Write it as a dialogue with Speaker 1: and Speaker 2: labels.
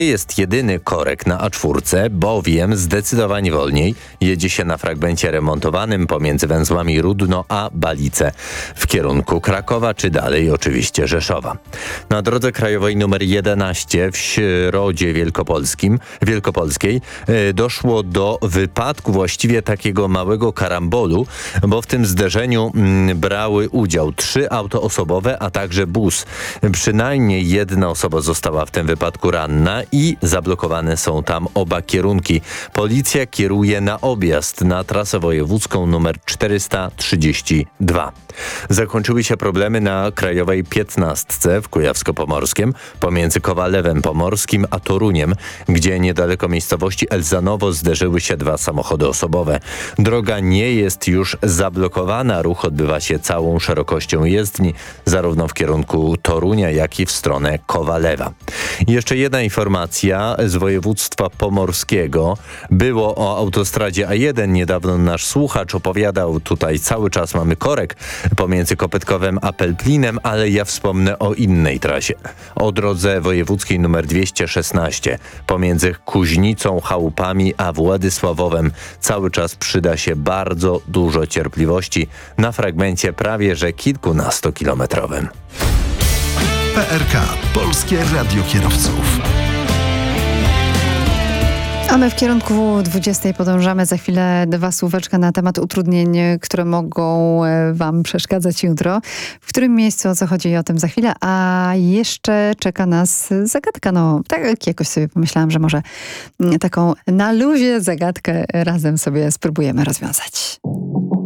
Speaker 1: Jest jedyny korek na A4, bowiem zdecydowanie wolniej jedzie się na fragmencie remontowanym pomiędzy węzłami Rudno a Balice w kierunku Krakowa, czy dalej oczywiście Rzeszowa. Na drodze krajowej nr 11 w Środzie Wielkopolskiej doszło do wypadku, właściwie takiego małego karambolu, bo w tym zderzeniu brały udział 3 auto osobowe, a także bus. Przynajmniej jedna osoba została w tym wypadku ranna i zablokowane są tam oba kierunki. Policja kieruje na objazd na trasę wojewódzką nr 432. Zakończyły się problemy na krajowej 15 w Kujawsko-Pomorskiem pomiędzy Kowalewem Pomorskim a Toruniem, gdzie niedaleko miejscowości Elzanowo zderzyły się 2 samochody osobowe. Droga nie jest już zablokowana. Ruch odbywa się całą szerokością jezdni, zarówno w kierunku Torunia, jak i w stronę Kowalewa. Jeszcze jedna informacja z województwa pomorskiego. Było o autostradzie A1. Niedawno nasz słuchacz opowiadał, tutaj cały czas mamy korek pomiędzy Kopytkowem a Pelplinem, ale ja wspomnę o innej trasie. O drodze wojewódzkiej nr 216 pomiędzy Kuźnicą, Chałupami a Władysławowem cały czas przyda się bardzo dużo cierpliwości na fragmencie prawie że kilkunastokilometrowym.
Speaker 2: PRK – Polskie Radio Kierowców.
Speaker 3: A my w kierunku 20 podążamy. Za chwilę 2 słóweczka na temat utrudnień, które mogą wam przeszkadzać jutro. W którym miejscu, o co chodzi, o tym za chwilę. A jeszcze czeka nas zagadka. No, tak jakoś sobie pomyślałam, że może taką na luzie zagadkę razem sobie spróbujemy rozwiązać.